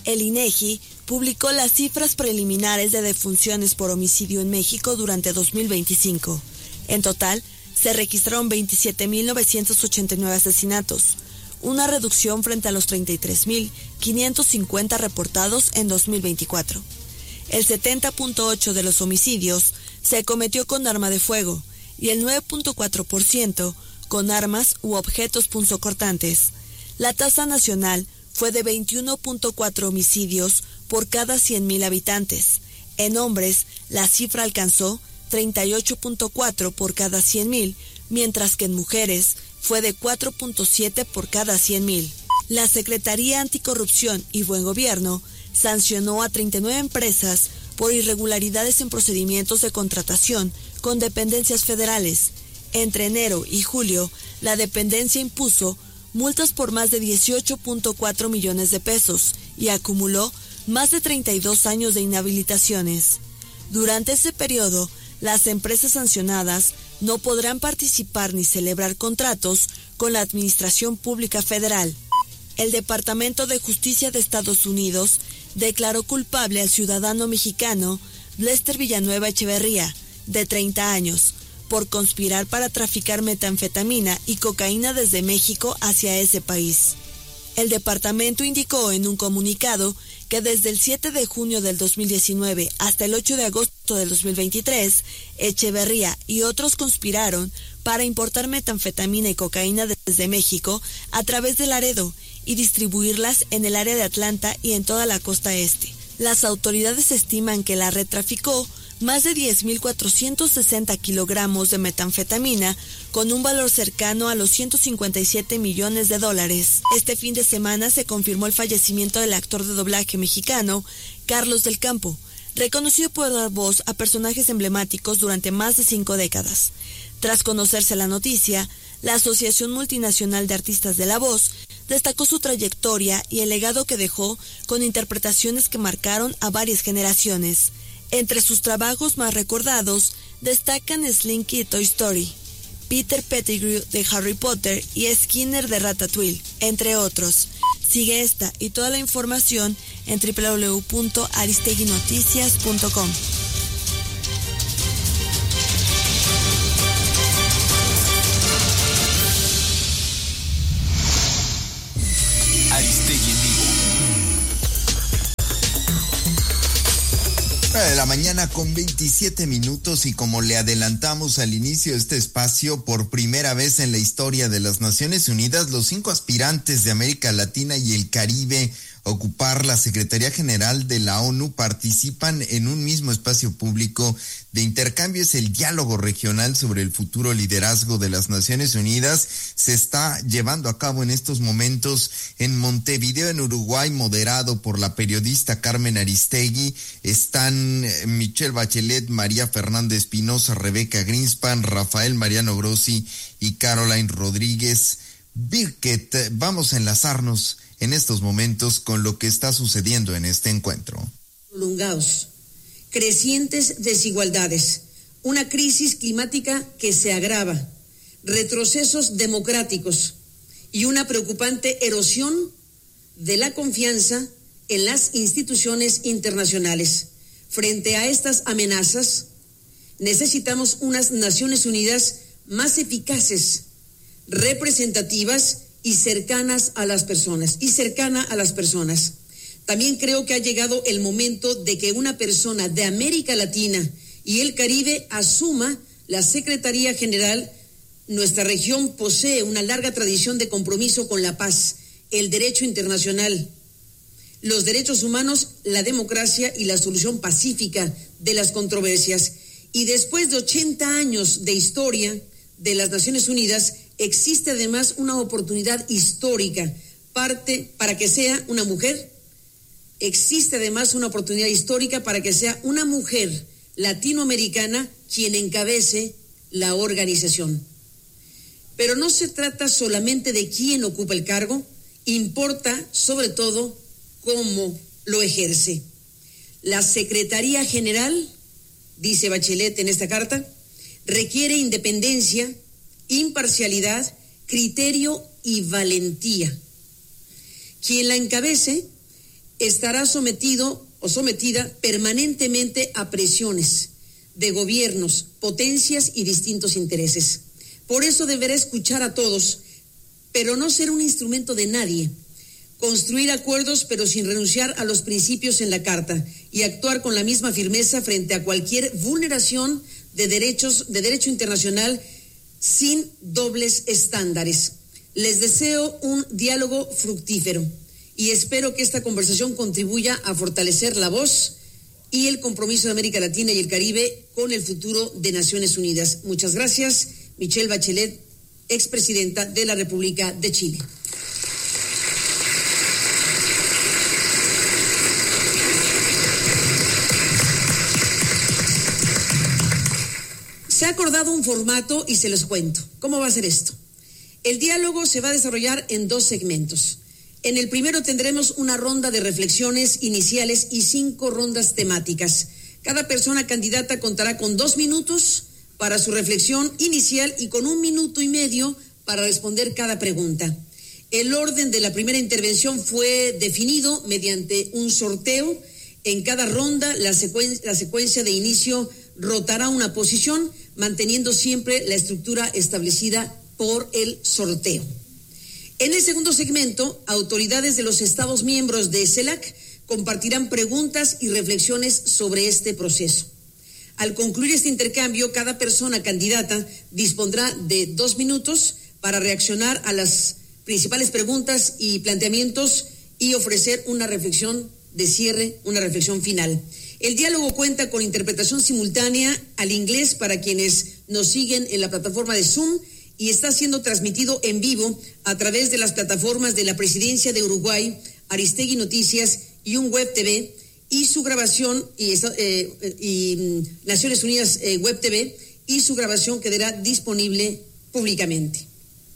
El INEGI publicó las cifras preliminares de defunciones por homicidio en México durante 2025. En total, se registraron 27.989 asesinatos, una reducción frente a los 33.550 reportados en 2024. El 70.8% de los homicidios se cometió con arma de fuego y el 9.4% con armas u objetos punzocortantes. La tasa nacional fue de 21.4 homicidios por cada 100,000 habitantes. En hombres, la cifra alcanzó 38.4 por cada 100,000, mientras que en mujeres fue de 4.7 por cada 100,000. La Secretaría Anticorrupción y Buen Gobierno sancionó a 39 empresas por irregularidades en procedimientos de contratación con dependencias federales. Entre enero y julio, la dependencia impuso multas por más de 18.4 millones de pesos y acumuló más de 32 años de inhabilitaciones. Durante ese periodo, las empresas sancionadas no podrán participar ni celebrar contratos con la Administración Pública Federal. El Departamento de Justicia de Estados Unidos declaró culpable al ciudadano mexicano Lester Villanueva Echeverría, de 30 años, por conspirar para traficar metanfetamina y cocaína desde México hacia ese país. El departamento indicó en un comunicado que desde el 7 de junio del 2019 hasta el 8 de agosto del 2023, Echeverría y otros conspiraron para importar metanfetamina y cocaína desde México a través de Laredo y distribuirlas en el área de Atlanta y en toda la costa este. Las autoridades estiman que la red traficó más de 10.460 kilogramos de metanfetamina con un valor cercano a los 157 millones de dólares. Este fin de semana se confirmó el fallecimiento del actor de doblaje mexicano Carlos del Campo, reconocido por dar voz a personajes emblemáticos durante más de 5 décadas. Tras conocerse la noticia, la Asociación Multinacional de Artistas de la Voz destacó su trayectoria y el legado que dejó con interpretaciones que marcaron a varias generaciones. Entre sus trabajos más recordados destacan Slinky de Toy Story, Peter Pettigrew de Harry Potter y Skinner de Ratatouille, entre otros. Sigue esta y toda la información en www.aristeguinoticias.com. Aristegui en vivo. 9 de la mañana con 27 minutos y como le adelantamos al inicio de este espacio, por primera vez en la historia de las Naciones Unidas, los 5 aspirantes de América Latina y el Caribe a ocupar la Secretaría General de la ONU participan en un mismo espacio público de intercambio. Es el diálogo regional sobre el futuro liderazgo de las Naciones Unidas. Se está llevando a cabo en estos momentos en Montevideo, en Uruguay, moderado por la periodista Carmen Aristegui. Están Michelle Bachelet, María Fernanda Espinosa, Rebeca Greenspan, Rafael Mariano Grossi y Caroline Rodríguez Birket. Vamos a enlazarnos en estos momentos con lo que está sucediendo en este encuentro. Prolongados, crecientes desigualdades, una crisis climática que se agrava, retrocesos democráticos y una preocupante erosión de la confianza en las instituciones internacionales. Frente a estas amenazas, necesitamos unas Naciones Unidas más eficaces, representativas y cercana a las personas. También creo que ha llegado el momento de que una persona de América Latina y el Caribe asuma la Secretaría General. Nuestra región posee una larga tradición de compromiso con la paz, el derecho internacional, los derechos humanos, la democracia y la solución pacífica de las controversias. Y después de 80 años de historia de las Naciones Unidas, existe además una oportunidad histórica para que sea una mujer. Existe además una oportunidad histórica para que sea una mujer latinoamericana quien encabece la organización. Pero no se trata solamente de quién ocupa el cargo, importa sobre todo cómo lo ejerce. La Secretaría General, dice Bachelet en esta carta, requiere independencia, imparcialidad, criterio y valentía. Quien la encabece estará sometido o sometida permanentemente a presiones de gobiernos, potencias y distintos intereses. Por eso deberá escuchar a todos, pero no ser un instrumento de nadie, construir acuerdos pero sin renunciar a los principios en la Carta y actuar con la misma firmeza frente a cualquier vulneración de derecho internacional sin dobles estándares. Les deseo un diálogo fructífero y espero que esta conversación contribuya a fortalecer la voz y el compromiso de América Latina y el Caribe con el futuro de Naciones Unidas. Muchas gracias, Michelle Bachelet, expresidenta de la República de Chile. Se ha acordado un formato y se los cuento. ¿Cómo va a ser esto? El diálogo se va a desarrollar en 2 segmentos. En el primero tendremos una ronda de reflexiones iniciales y 5 rondas temáticas. Cada persona candidata contará con 2 minutos para su reflexión inicial y con 1 minuto y medio para responder cada pregunta. El orden de la primera intervención fue definido mediante un sorteo. En cada ronda, la secuencia de inicio rotará una posición, manteniendo siempre la estructura establecida por el sorteo. En el segundo segmento, autoridades de los Estados miembros de CELAC compartirán preguntas y reflexiones sobre este proceso. Al concluir este intercambio, cada persona candidata dispondrá de 2 minutos para reaccionar a las principales preguntas y planteamientos y ofrecer una reflexión de cierre, una reflexión final. El diálogo cuenta con interpretación simultánea al inglés para quienes nos siguen en la plataforma de Zoom y está siendo transmitido en vivo a través de las plataformas de la Presidencia de Uruguay, Aristegui Noticias y un Web TV, y su grabación y Naciones Unidas Web TV, y su grabación quedará disponible públicamente.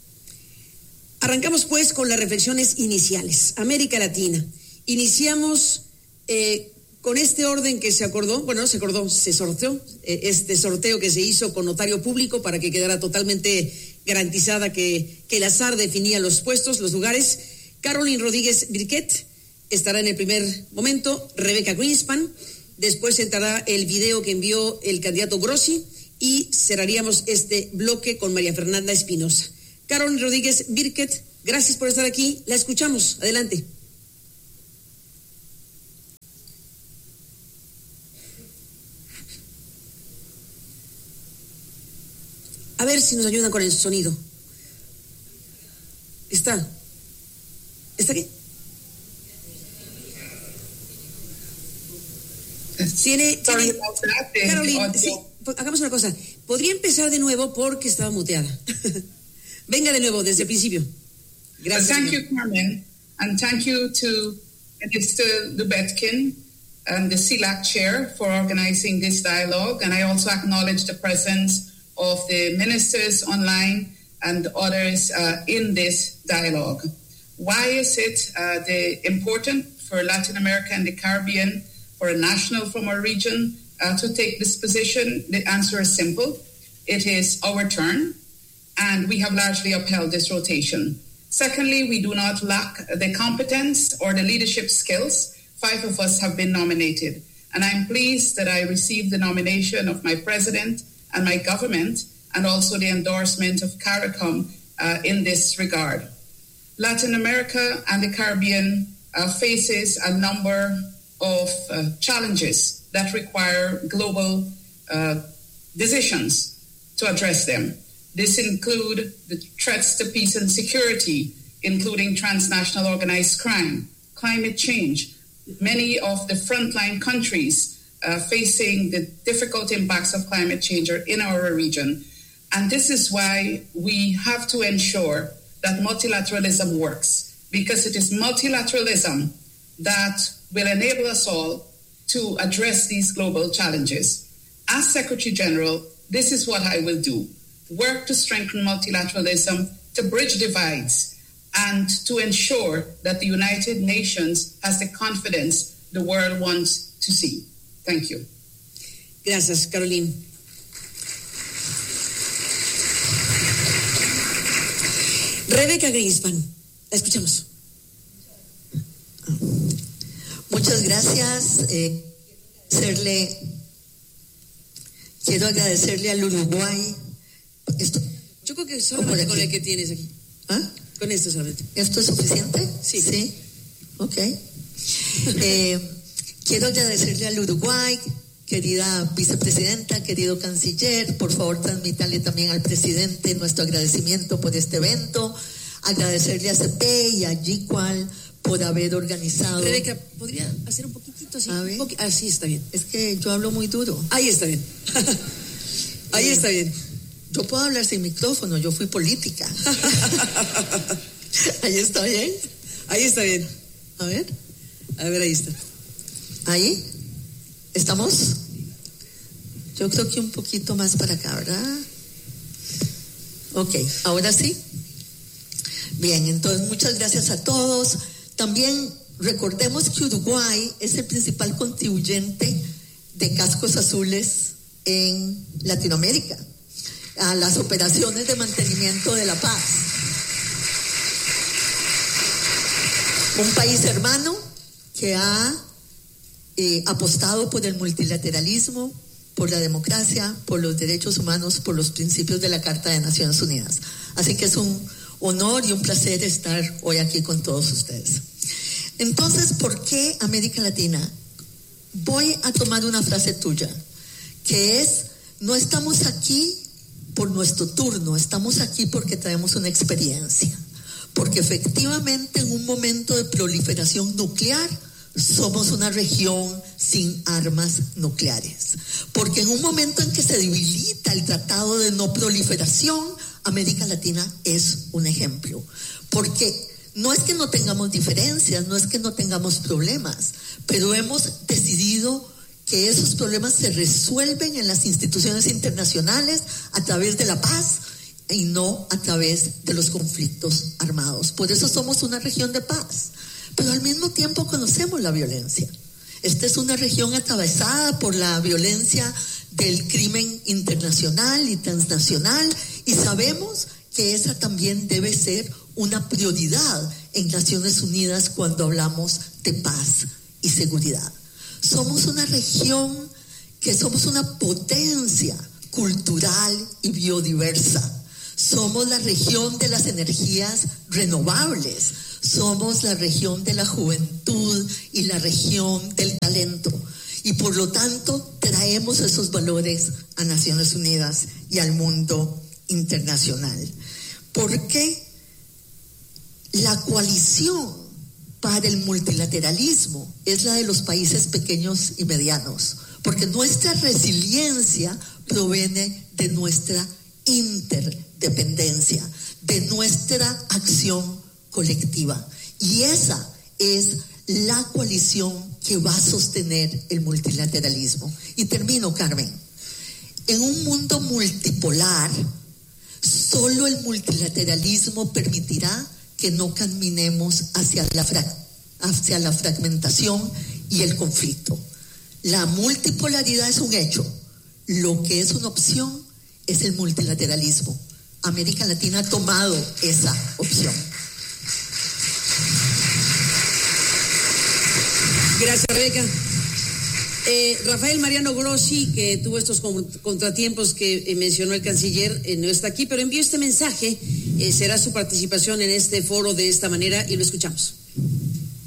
Arrancamos pues con las reflexiones iniciales. América Latina. Iniciamos con este orden que se acordó, se sorteó, este sorteo que se hizo con notario público para que quedara totalmente garantizada que el azar definía los puestos, los lugares. Caroline Rodríguez Birquet estará en el primer momento, Rebecca Greenspan, después entrará el video que envió el candidato Grossi y cerraríamos este bloque con María Fernanda Espinosa. Caroline Rodríguez Birquet, gracias por estar aquí, la escuchamos, adelante. A ver si nos ayudan con el sonido. ¿Está aquí? Caroline, sí, hagamos una cosa. ¿Podría empezar de nuevo porque estaba muteada? Venga de nuevo, desde el principio. Gracias. Thank you, Carmen, and thank you to Minister Lubetkin and the CELAC chair for organizing this dialogue. And I also acknowledge the presence of the ministers online and others in this dialogue. Why is it important for Latin America and the Caribbean, for a national from our region, to take this position? The answer is simple. It is our turn, and we have largely upheld this rotation. Secondly, we do not lack the competence or the leadership skills. 5 of us have been nominated, and I'm pleased that I received the nomination of my president and my government, and also the endorsement of CARICOM in this regard. Latin America and the Caribbean faces a number of challenges that require global decisions to address them. This include the threats to peace and security, including transnational organized crime, climate change. Many of the frontline countries facing the difficult impacts of climate change are in our region. And this is why we have to ensure that multilateralism works, because it is multilateralism that will enable us all to address these global challenges. As Secretary General, this is what I will do: work to strengthen multilateralism, to bridge divides, and to ensure that the United Nations has the confidence the world wants to see. Thank you. Gracias, Caroline. Rebecca Greenspan, la escuchamos. Muchas gracias. Quiero agradecerle al Uruguay. Yo creo que solamente con el que tienes aquí. ¿Ah? Con esto solamente. ¿Esto es suficiente? Sí. Sí. Ok. Quiero agradecerle al Uruguay, querida vicepresidenta, querido canciller. Por favor, transmítanle también al presidente nuestro agradecimiento por este evento. Agradecerle a CP y a GICUAL por haber organizado. Rebeca, ¿podría hacer un poquitito así? A ver. Sí, está bien. Es que yo hablo muy duro. Ahí está bien. Ahí está bien. Yo puedo hablar sin micrófono, yo fui política. Ahí está bien. Ahí está bien. A ver, ahí está. ¿Ahí? ¿Estamos? Yo creo que un poquito más para acá, ¿verdad? Ok, ahora sí. Bien, entonces muchas gracias a todos. También recordemos que Uruguay es el principal contribuyente de cascos azules en Latinoamérica a las operaciones de mantenimiento de la paz. Un país hermano que ha apostado por el multilateralismo, por la democracia, por los derechos humanos, por los principios de la Carta de Naciones Unidas. Así que es un honor y un placer estar hoy aquí con todos ustedes. Entonces, ¿por qué América Latina? Voy a tomar una frase tuya, que es: no estamos aquí por nuestro turno, estamos aquí porque traemos una experiencia. Porque efectivamente en un momento de proliferación nuclear somos una región sin armas nucleares. Porque en un momento en que se debilita el Tratado de No Proliferación, América Latina es un ejemplo. Porque no es que no tengamos diferencias, no es que no tengamos problemas, pero hemos decidido que esos problemas se resuelven en las instituciones internacionales a través de la paz y no a través de los conflictos armados. Por eso somos una región de paz, pero al mismo tiempo conocemos la violencia. Esta es una región atravesada por la violencia del crimen internacional y transnacional, y sabemos que esa también debe ser una prioridad en Naciones Unidas cuando hablamos de paz y seguridad. Somos una región que somos una potencia cultural y biodiversa. Somos la región de las energías renovables. Somos la región de la juventud y la región del talento. Y por lo tanto traemos esos valores a Naciones Unidas y al mundo internacional. Porque la coalición para el multilateralismo es la de los países pequeños y medianos, porque nuestra resiliencia proviene de nuestra interdependencia, de nuestra acción colectiva, y esa es la coalición que va a sostener el multilateralismo. Y termino, Carmen. En un mundo multipolar, solo el multilateralismo permitirá que no caminemos hacia la fragmentación y el conflicto. La multipolaridad es un hecho. Lo que es una opción es el multilateralismo. América Latina ha tomado esa opción. Gracias, Rebeca. Rafael Mariano Grossi, que tuvo estos contratiempos que mencionó el canciller, no está aquí, pero envió este mensaje. Será su participación en este foro de esta manera y lo escuchamos.